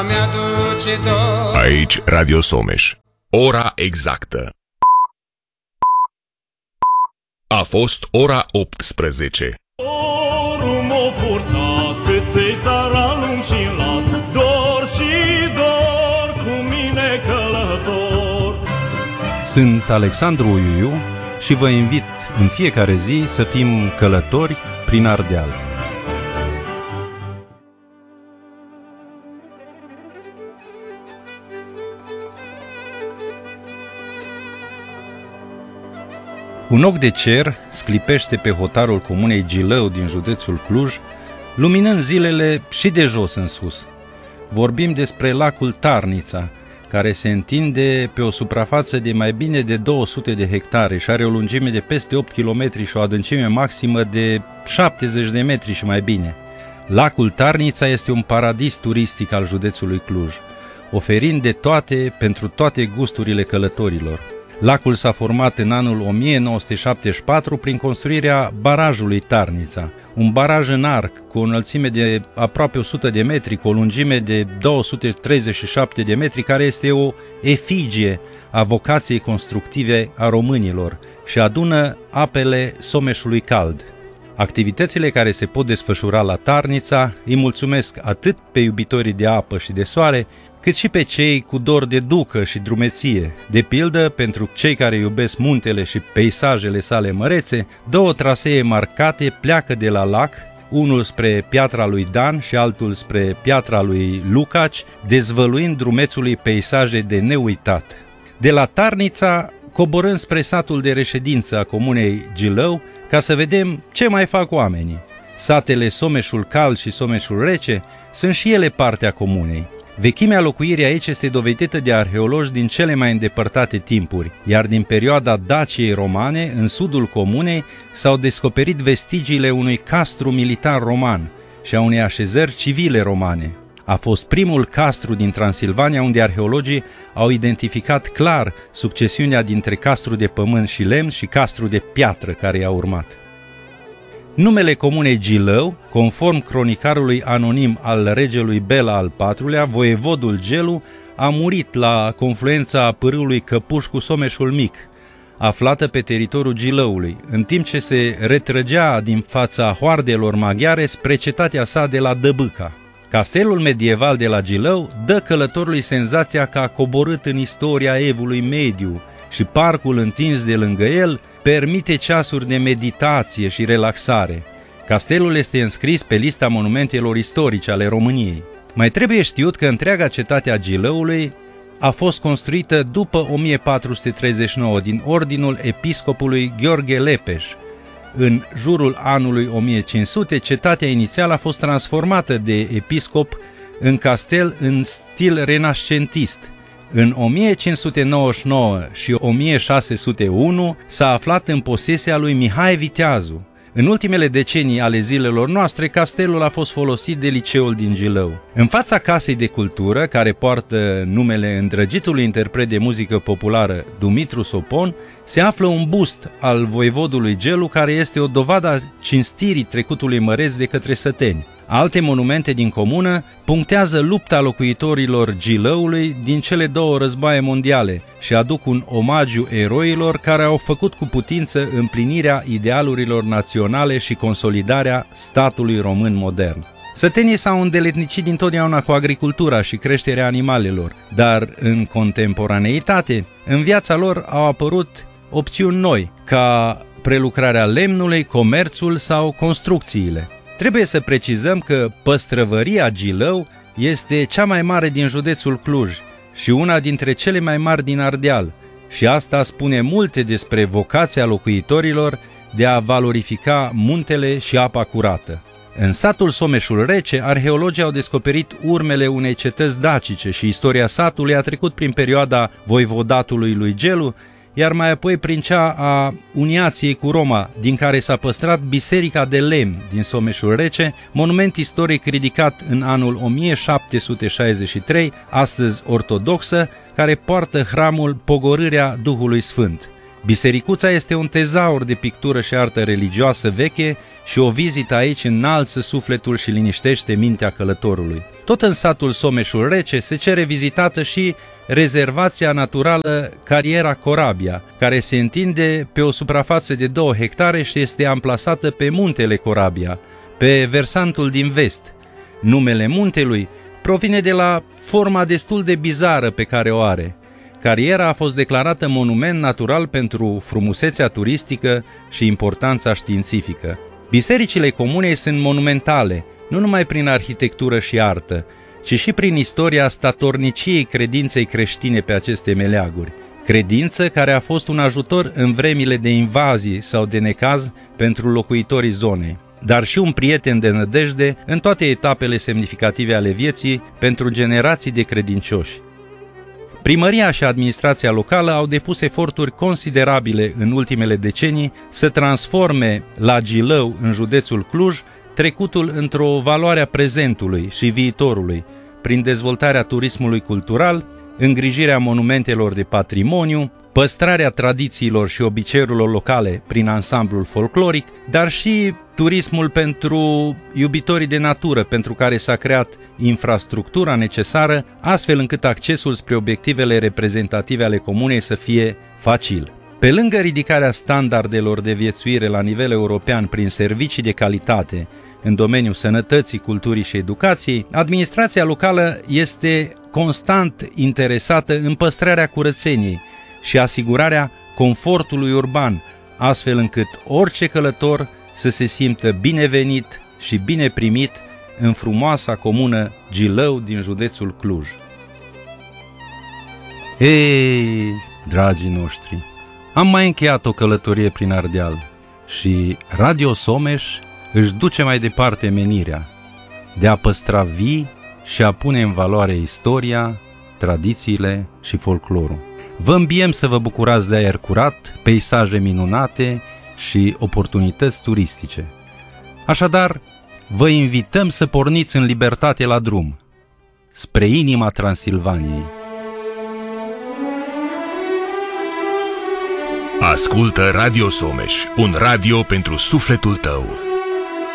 Aici Radio Someș. Ora exactă. A fost ora 18. Orul m-a purtat pe țara lung și lat, dor și dor cu mine călător. Sunt Alexandru Uiuiu și vă invit în fiecare zi să fim călători prin Ardeal. Un ochi de cer sclipește pe hotarul comunei Gilău din județul Cluj, luminând zilele și de jos în sus. Vorbim despre lacul Tarnița, care se întinde pe o suprafață de mai bine de 200 de hectare și are o lungime de peste 8 km și o adâncime maximă de 70 de metri și mai bine. Lacul Tarnița este un paradis turistic al județului Cluj, oferind de toate pentru toate gusturile călătorilor. Lacul s-a format în anul 1974 prin construirea barajului Tarnița, un baraj în arc cu o înălțime de aproape 100 de metri, cu o lungime de 237 de metri, care este o efigie a vocației constructive a românilor și adună apele Someșului cald. Activitățile care se pot desfășura la Tarnița îi mulțumesc atât pe iubitorii de apă și de soare, cât și pe cei cu dor de ducă și drumeție. De pildă, pentru cei care iubesc muntele și peisajele sale mărețe, două trasee marcate pleacă de la lac, unul spre Piatra lui Dan și altul spre Piatra lui Lucaci, dezvăluind drumețului peisaje de neuitat. De la Tarnița coborâm spre satul de reședință a comunei Gilău, ca să vedem ce mai fac oamenii. Satele Someșul Cald și Someșul Rece sunt și ele partea comunei. Vechimea locuirii aici este dovedită de arheologi din cele mai îndepărtate timpuri, iar din perioada Daciei romane, în sudul comunei, s-au descoperit vestigiile unui castru militar roman și a unei așezări civile romane. A fost primul castru din Transilvania unde arheologii au identificat clar succesiunea dintre castru de pământ și lemn și castru de piatră care i-a urmat. Numele comunei Gilău, conform cronicarului anonim al regelui Bela al IV-lea, voievodul Gelu a murit la confluența pârâului Căpuș cu Someșul Mic, aflată pe teritoriul Gilăului, în timp ce se retrăgea din fața hoardelor maghiare spre cetatea sa de la Dăbâca. Castelul medieval de la Gilău dă călătorului senzația că a coborât în istoria Evului Mediu și parcul întins de lângă el permite ceasuri de meditație și relaxare. Castelul este înscris pe lista monumentelor istorice ale României. Mai trebuie știut că întreaga cetate a Gilăului a fost construită după 1439 din ordinul episcopului Gheorghe Lepeș. În jurul anului 1500, cetatea inițială a fost transformată de episcop în castel în stil renascentist. În 1599 și 1601 s-a aflat în posesia lui Mihai Viteazu. În ultimele decenii ale zilelor noastre, castelul a fost folosit de liceul din Gilău. În fața casei de cultură, care poartă numele îndrăgitului interpret de muzică populară Dumitru Sopon, se află un bust al voievodului Gelu, care este o dovadă a cinstirii trecutului măreț de către săteni. Alte monumente din comună punctează lupta locuitorilor Gilăului din cele două războaie mondiale și aduc un omagiu eroilor care au făcut cu putință împlinirea idealurilor naționale și consolidarea statului român modern. Sătenii s-au îndeletnicit dintotdeauna cu agricultura și creșterea animalelor, dar în contemporaneitate, în viața lor au apărut opțiuni noi, ca prelucrarea lemnului, comerțul sau construcțiile. Trebuie să precizăm că păstrăvăria Gilău este cea mai mare din județul Cluj și una dintre cele mai mari din Ardeal, și asta spune multe despre vocația locuitorilor de a valorifica muntele și apa curată. În satul Someșul Rece, arheologii au descoperit urmele unei cetăți dacice și istoria satului a trecut prin perioada voivodatului lui Gelu, iar mai apoi prin cea a uniației cu Roma, din care s-a păstrat biserica de lemn din Someșul Rece, monument istoric ridicat în anul 1763, astăzi ortodoxă, care poartă hramul Pogorârea Duhului Sfânt. Bisericuța este un tezaur de pictură și artă religioasă veche și o vizită aici înalță sufletul și liniștește mintea călătorului. Tot în satul Someșul Rece se cere vizitată și rezervația naturală Cariera Corabia, care se întinde pe o suprafață de 2 hectare și este amplasată pe muntele Corabia, pe versantul din vest. Numele muntelui provine de la forma destul de bizară pe care o are. Cariera a fost declarată monument natural pentru frumusețea turistică și importanța științifică. Bisericile comunei sunt monumentale, nu numai prin arhitectură și artă, ci și prin istoria statorniciei credinței creștine pe aceste meleaguri. Credință care a fost un ajutor în vremile de invazii sau de necaz pentru locuitorii zonei, dar și un prieten de nădejde în toate etapele semnificative ale vieții pentru generații de credincioși. Primăria și administrația locală au depus eforturi considerabile în ultimele decenii să transforme la Gilău, în județul Cluj, trecutul într-o valoare a prezentului și viitorului, prin dezvoltarea turismului cultural, îngrijirea monumentelor de patrimoniu, păstrarea tradițiilor și obiceiurilor locale prin ansamblul folcloric, dar și turismul pentru iubitorii de natură, pentru care s-a creat infrastructura necesară, astfel încât accesul spre obiectivele reprezentative ale comunei să fie facil. Pe lângă ridicarea standardelor de viețuire la nivel european prin servicii de calitate în domeniul sănătății, culturii și educației, administrația locală este constant interesată în păstrarea curățeniei și asigurarea confortului urban, astfel încât orice călător să se simtă binevenit și bine primit în frumoasa comună Gilău din județul Cluj. Ei, dragii noștri, am mai încheiat o călătorie prin Ardeal și Radio Someș își duce mai departe menirea de a păstra vii și a pune în valoare istoria, tradițiile și folclorul. Vă îmbiem să vă bucurați de aer curat, peisaje minunate și oportunități turistice. Așadar, vă invităm să porniți în libertate la drum, spre inima Transilvaniei. Ascultă Radio Someș, un radio pentru sufletul tău.